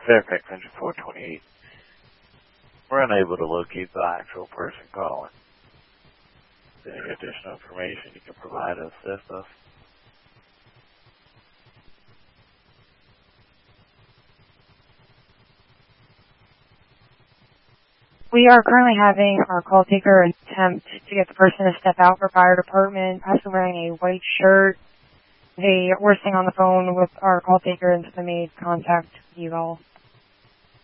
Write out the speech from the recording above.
Fairfax Engine 428. We're unable to locate the actual person calling. Any additional information you can provide to assist us? We are currently having our call taker attempt to get the person to step out for fire department, possibly wearing a white shirt. They were staying on the phone with our call taker until they made contact with you all.